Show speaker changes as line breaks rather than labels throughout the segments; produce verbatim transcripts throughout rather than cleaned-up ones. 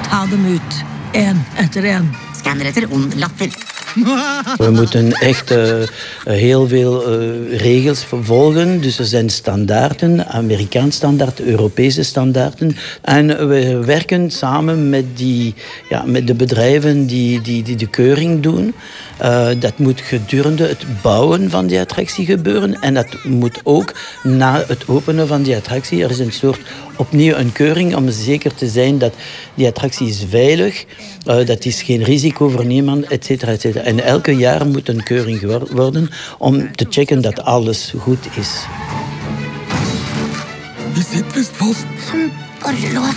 Ta dem ut, en etter en.
Skanner etter ond latter.
We moeten echt uh, heel veel uh, regels volgen. Dus er zijn standaarden, Amerikaanse standaarden, Europese standaarden. En we werken samen met, die, ja, met de bedrijven die, die, die de keuring doen. Uh, dat moet gedurende het bouwen van die attractie gebeuren. En dat moet ook na het openen van die attractie. Er is een soort opnieuw een keuring om zeker te zijn dat die attractie is veilig. Uh, dat is geen risico voor niemand, et cetera, et cetera. En elke jaar moet een keuring worden om te checken dat alles goed is.
Je zit vast vast.
Borrelås.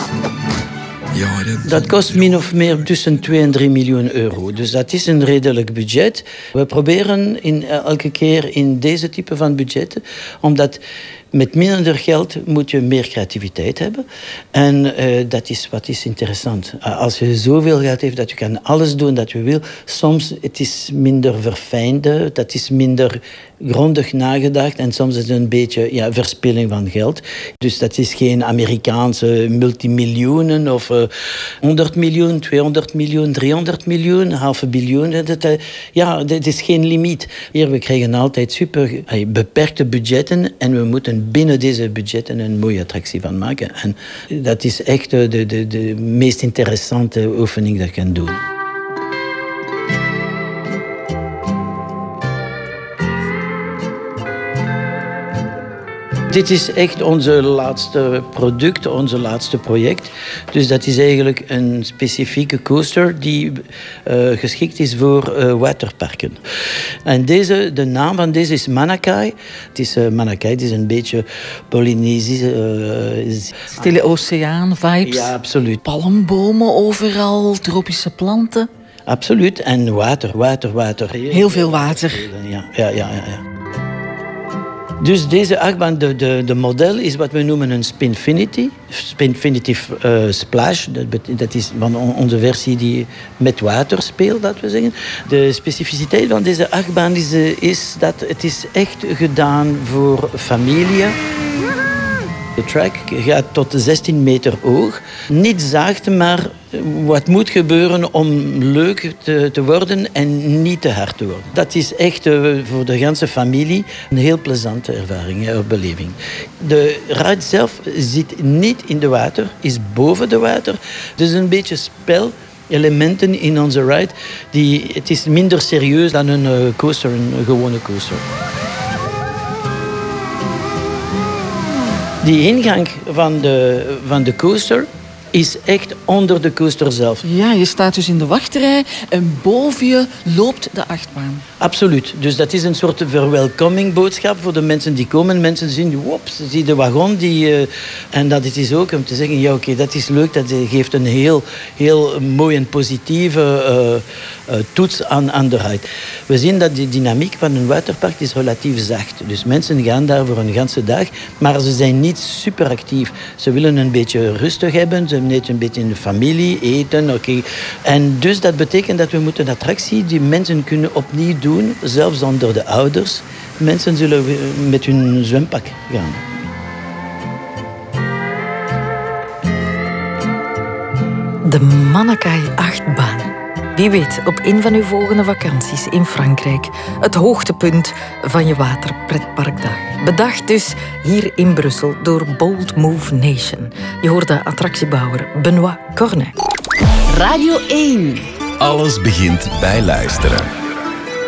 Dat kost min of meer tussen twee en drie miljoen euro. Dus dat is een redelijk budget. We proberen in, elke keer in deze type van budgetten, omdat met minder geld moet je meer creativiteit hebben. En uh, dat is wat is interessant. Als je zoveel geld hebt dat je kan alles doen dat je wil, soms het is minder verfijnd, dat is minder grondig nagedacht en soms is het een beetje ja, verspilling van geld. Dus dat is geen Amerikaanse multimiljoenen of uh, honderd miljoen, tweehonderd miljoen, driehonderd miljoen, halve biljoen. Dat, uh, ja, dat is geen limiet. Hier, we krijgen altijd super uh, beperkte budgetten en we moeten binnen deze budgetten een mooie attractie van maken. En dat is echt de, de, de meest interessante oefening dat je kan doen. Dit is echt onze laatste product, onze laatste project. Dus dat is eigenlijk een specifieke coaster die uh, geschikt is voor uh, waterparken. En deze, de naam van deze is Manakai. Het is uh, Manakai, het is een beetje Polynesisch. Uh,
Stille oceaan-vibes.
Ja, absoluut.
Palmbomen overal, tropische planten.
Absoluut. En water, water, water.
Heel veel water.
Ja, ja, ja, ja. ja. Dus deze achtbaan, de, de, de model is wat we noemen een Spinfinity. Spinfinity uh, Splash, dat, dat is van on, onze versie die met water speelt, dat we zeggen. De specificiteit van deze achtbaan is, uh, is dat het is echt gedaan voor familie. De track gaat tot zestien meter hoog. Niet zacht, maar wat moet gebeuren om leuk te, te worden en niet te hard te worden. Dat is echt uh, voor de hele familie een heel plezante ervaring of beleving. De ride zelf zit niet in de water, is boven de water. Dus een beetje spel. Elementen in onze ride. Die, het is minder serieus dan een uh, coaster, een gewone coaster. Die ingang van de, van de coaster is echt onder de coaster zelf.
Ja, je staat dus in de wachtrij en boven je loopt de achtbaan.
Absoluut. Dus dat is een soort verwelkomingboodschap voor de mensen die komen. Mensen zien, wop, ze zien de wagon. Die, uh, en dat is ook om te zeggen, ja oké, okay, dat is leuk. Dat geeft een heel, heel mooi en positieve uh, uh, toets aan, aan de ride. We zien dat de dynamiek van een waterpark is relatief zacht. Dus mensen gaan daar voor een ganse dag, maar ze zijn niet super actief. Ze willen een beetje rustig hebben. Ze net een beetje in de familie, eten, oké. Okay. En dus dat betekent dat we moeten een attractie die mensen kunnen opnieuw doen, zelfs onder de ouders. Mensen zullen met hun zwempak gaan.
De Manakai achtbaan. Wie weet, op een van uw volgende vakanties in Frankrijk het hoogtepunt van je waterpretparkdag. Bedacht dus hier in Brussel door Bold Move Nation. Je hoort de attractiebouwer Benoît Cornet.
Radio één.
Alles begint bij luisteren.